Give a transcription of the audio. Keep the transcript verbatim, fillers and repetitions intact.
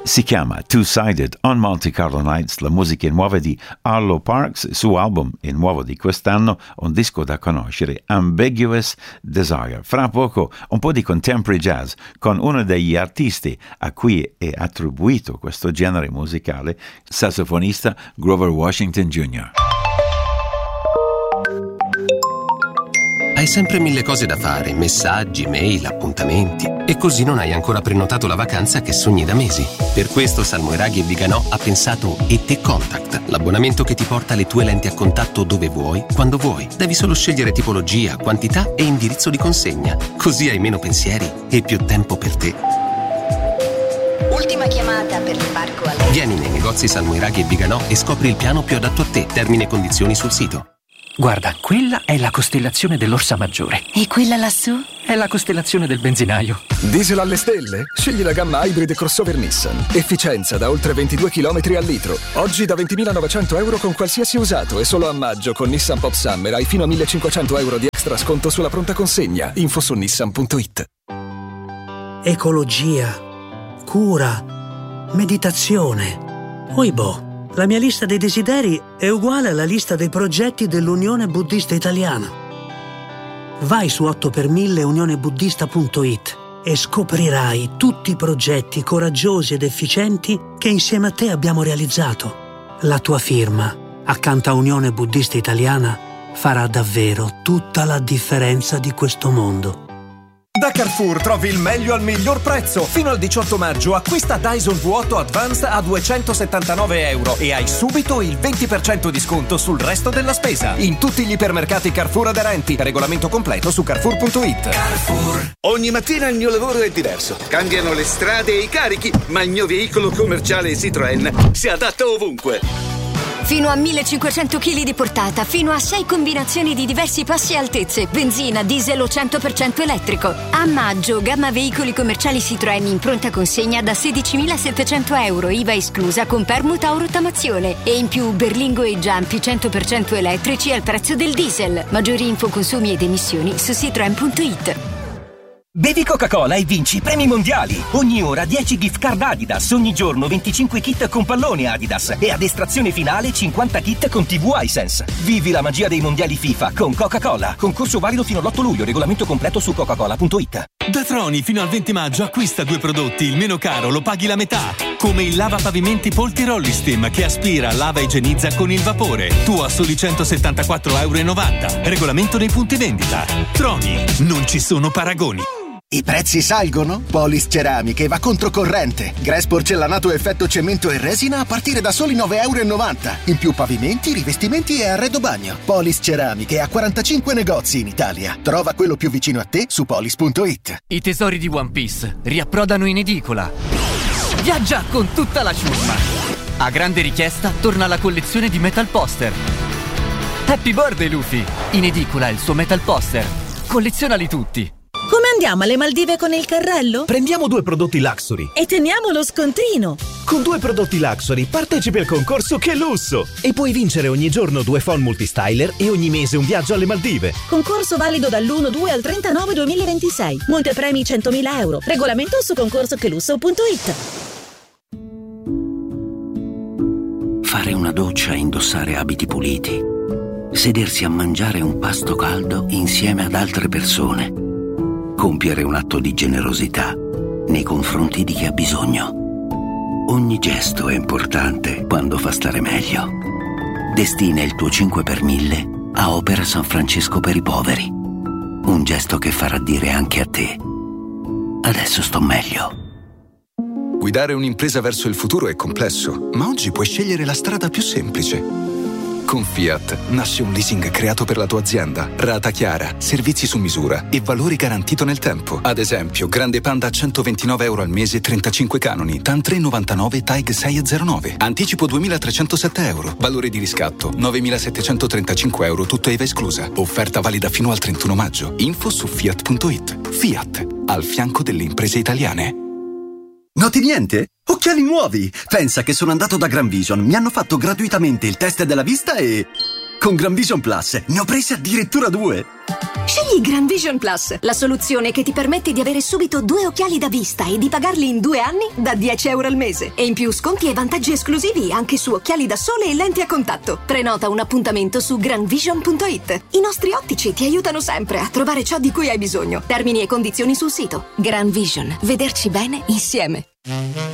Si chiama Two-Sided on Monte Carlo Nights, la musica nuova di Arlo Parks, suo album il nuovo di quest'anno, un disco da conoscere, Ambiguous Desire. Fra poco un po' di contemporary jazz con uno degli artisti a cui è attribuito questo genere musicale, sassofonista Grover Washington Junior Hai sempre mille cose da fare, messaggi, mail, appuntamenti, e così non hai ancora prenotato la vacanza che sogni da mesi. Per questo Salmoiraghi e Viganò ha pensato E T Contact, l'abbonamento che ti porta le tue lenti a contatto dove vuoi, quando vuoi. Devi solo scegliere tipologia, quantità e indirizzo di consegna. Così hai meno pensieri e più tempo per te. Ultima chiamata per l'imbarco a... Vieni nei negozi Salmoiraghi e Viganò e scopri il piano più adatto a te. Termini e condizioni sul sito. Guarda, quella è la costellazione dell'Orsa Maggiore. E quella lassù? È la costellazione del benzinaio. Diesel alle stelle? Scegli la gamma hybrid crossover Nissan. Efficienza da oltre ventidue chilometri al litro. Oggi da ventimilanovecento euro con qualsiasi usato e solo a maggio con Nissan Pop Summer hai fino a millecinquecento euro di extra sconto sulla pronta consegna. Info su nissan punto it. Ecologia, cura, meditazione. Oibò. La mia lista dei desideri è uguale alla lista dei progetti dell'Unione Buddista Italiana. Vai su otto per mille unione buddista punto it e scoprirai tutti i progetti coraggiosi ed efficienti che insieme a te abbiamo realizzato. La tua firma, accanto a Unione Buddista Italiana, farà davvero tutta la differenza di questo mondo. Da Carrefour trovi il meglio al miglior prezzo. Fino al diciotto maggio acquista Dyson V otto Advanced a duecentosettantanove euro e hai subito il venti per cento di sconto sul resto della spesa. In tutti gli ipermercati Carrefour aderenti. Regolamento completo su carrefour punto it. Carrefour. Ogni mattina il mio lavoro è diverso. Cambiano le strade e i carichi, ma il mio veicolo commerciale Citroën si adatta ovunque. Fino a millecinquecento chili di portata, fino a sei combinazioni di diversi passi e altezze, benzina, diesel o cento per cento elettrico. A maggio, gamma veicoli commerciali Citroën in pronta consegna da sedicimilasettecento euro, I V A esclusa con permuta o rottamazione. E in più Berlingo e Giampi cento per cento elettrici al prezzo del diesel. Maggiori info, consumi ed emissioni su citroen punto it. Bevi Coca-Cola e vinci premi mondiali. Ogni ora dieci gift card Adidas, ogni giorno venticinque kit con pallone Adidas e ad estrazione finale cinquanta kit con tivù Hisense. Vivi la magia dei mondiali FIFA con Coca-Cola. Concorso valido fino all'otto luglio, regolamento completo su coca cola punto it. Da Troni fino al venti maggio acquista due prodotti, il meno caro lo paghi la metà. Come il lavapavimenti Polti Rollistem che aspira, lava e igienizza con il vapore. Tu a soli centosettantaquattro euro e novanta. Regolamento nei punti vendita. Troni, non ci sono paragoni. I prezzi salgono? Polis Ceramiche va controcorrente. Grass porcellanato effetto cemento e resina a partire da soli nove euro e novanta. In più pavimenti, rivestimenti e arredo bagno. Polis Ceramiche ha quarantacinque negozi in Italia. Trova quello più vicino a te su polis punto it. I tesori di One Piece riapprodano in edicola. Viaggia con tutta la ciurma. A grande richiesta torna la collezione di Metal Poster. Happy Birthday Luffy! In edicola il suo Metal Poster. Collezionali tutti. Come andiamo alle Maldive con il carrello? Prendiamo due prodotti Luxury e teniamo lo scontrino. Con due prodotti Luxury partecipi al concorso Che Lusso e puoi vincere ogni giorno due phone multistyler e ogni mese un viaggio alle Maldive. Concorso valido dall'uno due al trentanove duemilaventisei. Montepremi centomila euro. Regolamento su concorso che lusso punto it. Fare una doccia e indossare abiti puliti. Sedersi a mangiare un pasto caldo insieme ad altre persone. Compiere un atto di generosità nei confronti di chi ha bisogno. Ogni gesto è importante quando fa stare meglio. Destina il tuo cinque per mille a Opera San Francesco per i poveri. Un gesto che farà dire anche a te: adesso sto meglio. Guidare un'impresa verso il futuro è complesso, ma oggi puoi scegliere la strada più semplice. Con Fiat nasce un leasing creato per la tua azienda. Rata chiara, servizi su misura e valori garantito nel tempo. Ad esempio, Grande Panda a centoventinove euro al mese, trentacinque canoni, TAN tre virgola novantanove, T A I G sei virgola zero nove. Anticipo duemilatrecentosette euro. Valore di riscatto novemilasettecentotrentacinque euro, tutto I V A esclusa. Offerta valida fino al trentuno maggio. Info su fiat punto it. Fiat, al fianco delle imprese italiane. Noti niente? Occhiali nuovi! Pensa che sono andato da Gran Vision, mi hanno fatto gratuitamente il test della vista e... con Gran Vision Plus ne ho presi addirittura due! Scegli Grand Vision Plus, la soluzione che ti permette di avere subito due occhiali da vista e di pagarli in due anni da dieci euro al mese. E in più sconti e vantaggi esclusivi anche su occhiali da sole e lenti a contatto. Prenota un appuntamento su grand vision punto it. I nostri ottici ti aiutano sempre a trovare ciò di cui hai bisogno. Termini e condizioni sul sito. Grand Vision, vederci bene insieme.